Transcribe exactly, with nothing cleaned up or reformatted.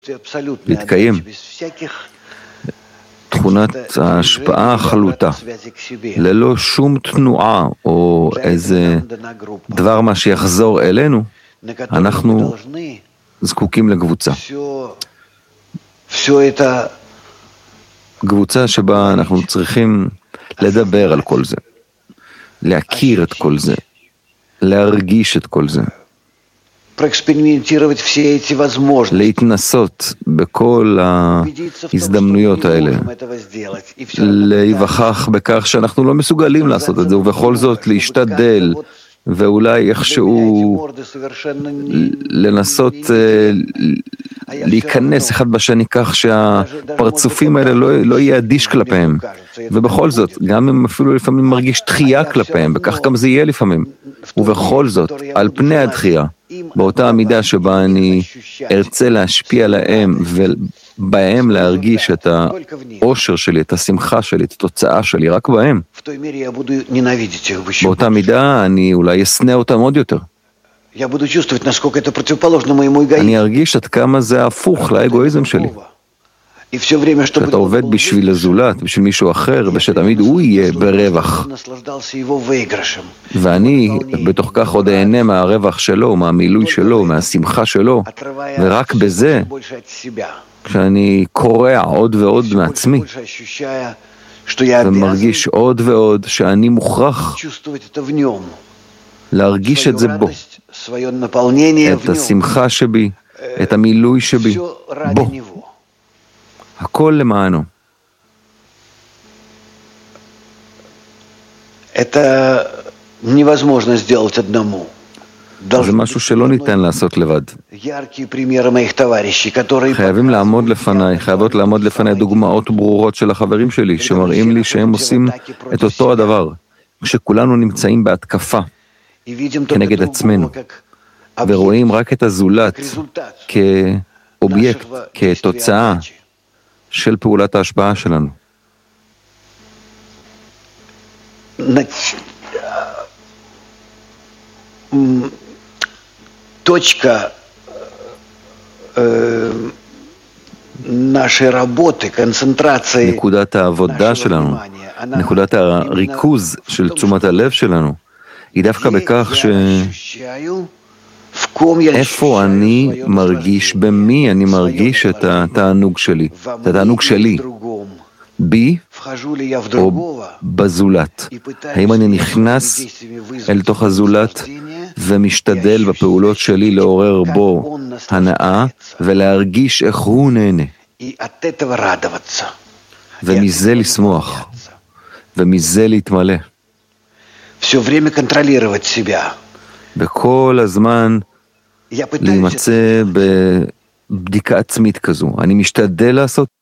להתקיים. תכונת ההשפעה החלוטה, ללא שום תנועה או איזה דבר מה שיחזור אלינו, אנחנו זקוקים לקבוצה. קבוצה שבה אנחנו צריכים לדבר על כל זה, להכיר את כל זה, להרגיש את כל זה, להתנסות בכל ההזדמנויות האלה, להיווכח בכך שאנחנו לא מסוגלים לעשות את זה, ובכל זאת להשתדל, ואולי איכשהו לנסות להיכנס אחד בשני כך שהפרצופים האלה לא, לא יהיה אדיש כלפיהם. ובכל זאת, גם אם אפילו לפעמים מרגיש דחייה כלפיהם, וכך גם זה יהיה לפעמים. ובכל זאת, על פני הדחייה, באותה המידה שבה אני ארצה להשפיע עליהם ובהם להרגיש את האושר שלי, את השמחה שלי, את התוצאה שלי, רק בהם. באותה מידה אני אולי אשנא אותם עוד יותר. אני ארגיש עד כמה זה הפוך לאגואיזם שלי. שאתה עובד בשביל הזולת, בשביל מישהו אחר, ושתמיד הוא יהיה ברווח. ואני בתוך כך עוד אהנה מהרווח שלו, מהמילוי שלו, מהשמחה שלו, ורק בזה, כשאני קורע עוד ועוד מעצמי, ומרגיש עוד ועוד שאני מוכרח להרגיש את זה בו, את השמחה שבי, את המילוי שבי, בו. הכל למענו. זה משהו שלא ניתן לעשות לבד. חייבים לעמוד לפניי, חייבות לעמוד לפניי דוגמאות ברורות של החברים שלי, שמראים לי שהם עושים את אותו הדבר, כשכולנו נמצאים בהתקפה כנגד עצמנו, ורואים רק את הזולת כאובייקט, כתוצאה של פעולת ההשפעה שלנו. точка нашей работы, концентрации, נקודת העבודה שלנו, נקודת הריכוז של תשומת הלב שלנו, היא דווקא בכך ש... איפה אני מרגיש, במי אני מרגיש את התענוג שלי, את התענוג שלי, בי או בזולת. האם אני נכנס אל תוך הזולת ומשתדל בפעולות שלי לעורר בו הנאה ולהרגיש איך הוא נהנה, ומזה לשמוח, ומזה להתמלא. בכל הזמן להימצא בבדיקה עצמית כזו. אני משתדל לעשות